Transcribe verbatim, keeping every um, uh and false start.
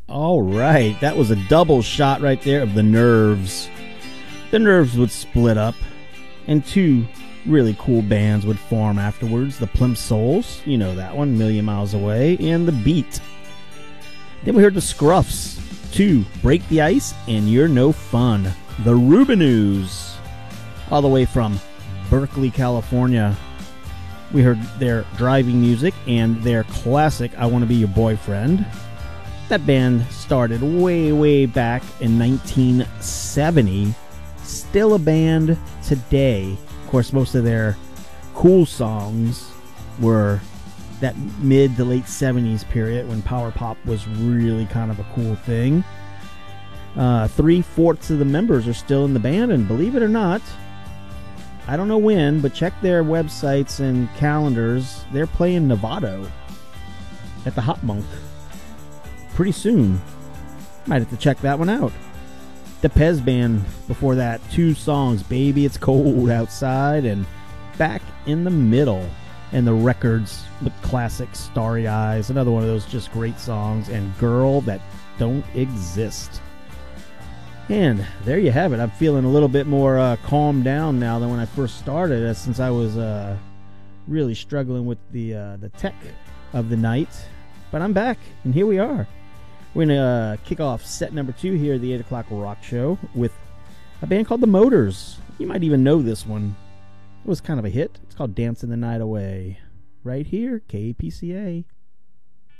All right, that was a double shot right there of the Nerves. The Nerves would split up, and two really cool bands would form afterwards. The Plimsouls, you know that one, Million Miles Away, and The Beat. Then we heard the Scruffs, two, Break the Ice, and You're No Fun. The Rubinoos, all the way from Berkeley, California. We heard their Driving Music and their classic I Want to Be Your Boyfriend. That band started way, way back in nineteen seventy. Still a band today. Of course, most of their cool songs were that mid to late seventies period when power pop was really kind of a cool thing. Uh, three-fourths of the members are still in the band, and believe it or not, I don't know when, but check their websites and calendars. They're playing Novato at the Hot Monk pretty soon. Might have to check that one out. The Pez Band before that, two songs, Baby It's Cold Outside and Back in the Middle. And the Records, the classic Starry Eyes, another one of those just great songs, and Girl That Don't Exist. And there you have it. I'm feeling a little bit more uh, calmed down now than when I first started, uh, since I was uh, really struggling with the uh, the tech of the night. But I'm back, and here we are. We're going to uh, kick off set number two here at the eight o'clock Rock Show with a band called The Motors. You might even know this one. It was kind of a hit. It's called Dancing the Night Away. Right here, K P C A.